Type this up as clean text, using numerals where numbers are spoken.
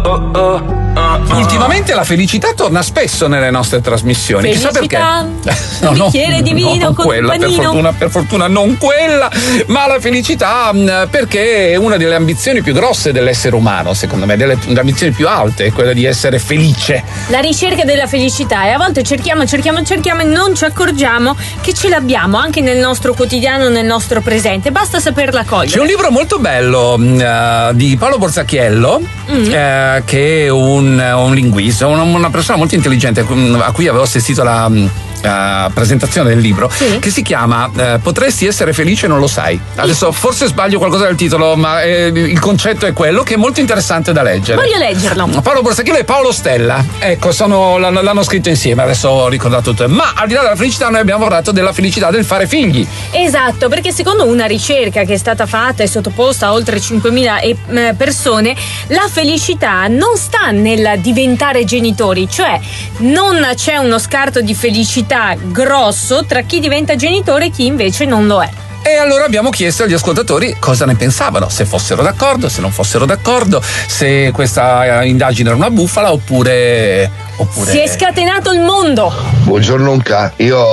Ultimamente la felicità torna spesso nelle nostre trasmissioni. Felicità, chissà perché. un bicchiere di vino con quella, un panino. per fortuna non quella, ma la felicità, perché è una delle ambizioni più grosse dell'essere umano, secondo me, delle ambizioni più alte, è quella di essere felice. La ricerca della felicità, e a volte cerchiamo e non ci accorgiamo che ce l'abbiamo anche nel nostro quotidiano, nel nostro presente, basta saperla cogliere. C'è un libro molto bello di Paolo Borzacchiello, che è un linguista, una persona molto intelligente a cui avevo assistito la presentazione del libro, sì, che si chiama Potresti essere felice e non lo sai. Adesso forse sbaglio qualcosa del titolo, ma il concetto è quello, che è molto interessante da leggere. Voglio leggerlo. Paolo Borzacchiello e Paolo Stella, ecco, l'hanno scritto insieme, adesso ho ricordato tutto. Ma al di là della felicità noi abbiamo parlato della felicità del fare figli. Esatto, perché secondo una ricerca che è stata fatta e sottoposta a oltre 5.000 persone, la felicità non sta nel diventare genitori, cioè non c'è uno scarto di felicità grosso tra chi diventa genitore e chi invece non lo è. E allora abbiamo chiesto agli ascoltatori cosa ne pensavano, se fossero d'accordo, se non fossero d'accordo, se questa indagine era una bufala oppure Si è scatenato il mondo. Buongiorno Nonca, io